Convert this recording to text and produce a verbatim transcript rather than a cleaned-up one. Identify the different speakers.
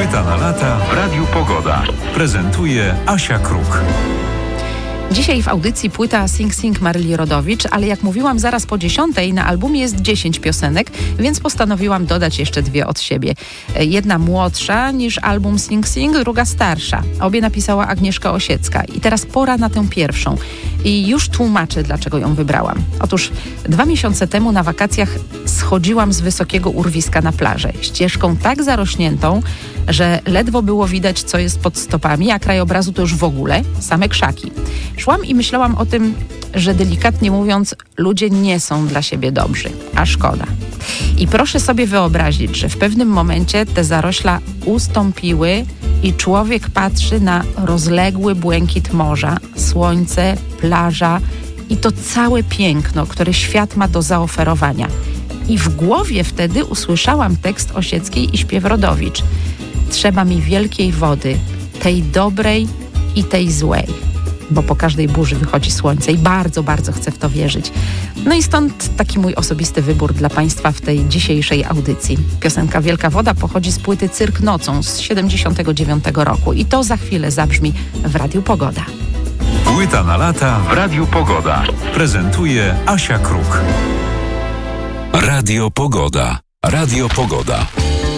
Speaker 1: Płyta na lata w Radiu Pogoda. Prezentuje Asia Kruk.
Speaker 2: Dzisiaj w audycji płyta Sing Sing Maryli Rodowicz, ale jak mówiłam, zaraz po dziesiątej na albumie jest dziesięć piosenek, więc postanowiłam dodać jeszcze dwie od siebie. Jedna młodsza niż album Sing Sing, druga starsza. Obie napisała Agnieszka Osiecka. I teraz pora na tę pierwszą. I już tłumaczę, dlaczego ją wybrałam. Otóż dwa miesiące temu na wakacjach schodziłam z wysokiego urwiska na plażę. Ścieżką tak zarośniętą, że ledwo było widać, co jest pod stopami, a krajobrazu to już w ogóle same krzaki. Szłam i myślałam o tym, że delikatnie mówiąc, ludzie nie są dla siebie dobrzy, a szkoda. I proszę sobie wyobrazić, że w pewnym momencie te zarośla ustąpiły i człowiek patrzy na rozległy błękit morza, słońce, plaża i to całe piękno, które świat ma do zaoferowania. I w głowie wtedy usłyszałam tekst Osieckiej i śpiew Rodowicz. Trzeba mi wielkiej wody, tej dobrej i tej złej. Bo po każdej burzy wychodzi słońce i bardzo, bardzo chcę w to wierzyć. No i stąd taki mój osobisty wybór dla Państwa w tej dzisiejszej audycji. Piosenka Wielka Woda pochodzi z płyty Cyrk nocą z siedemdziesiątego dziewiątego roku i to za chwilę zabrzmi w Radiu Pogoda.
Speaker 1: Płyta na lata w Radiu Pogoda. Prezentuje Asia Kruk. Radio Pogoda. Radio Pogoda.